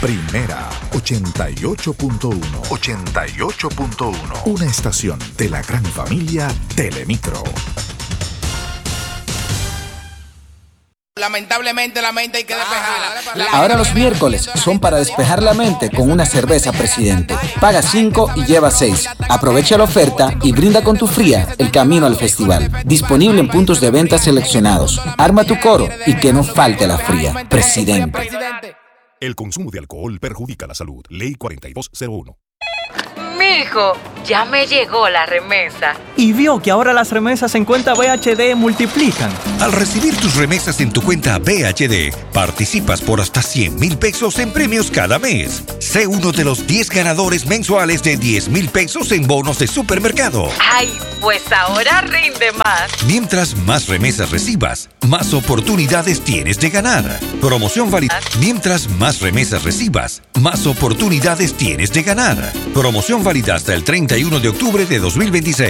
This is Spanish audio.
Primera 88.1. 88.1. Una estación de la gran familia Telemicro. Lamentablemente la mente hay que despejarla. Ahora los miércoles son para despejar la mente con una cerveza Presidente. Paga 5 y lleva 6. Aprovecha la oferta y brinda con tu fría el camino al festival. Disponible en puntos de venta seleccionados. Arma tu coro y que no falte la fría. Presidente. El consumo de alcohol perjudica la salud. Ley 4201. Mijo, ya me llegó la remesa. Y vio que ahora las remesas en cuenta BHD multiplican. Al recibir tus remesas en tu cuenta BHD, participas por hasta 100,000 pesos en premios cada mes. Sé uno de los 10 ganadores mensuales de 10,000 pesos en bonos de supermercado. Ay, pues ahora rinde más. Mientras más remesas recibas, más oportunidades tienes de ganar. Promoción válida. Mientras más remesas recibas, más oportunidades tienes de ganar. Promoción válida hasta el 31 de octubre de 2026.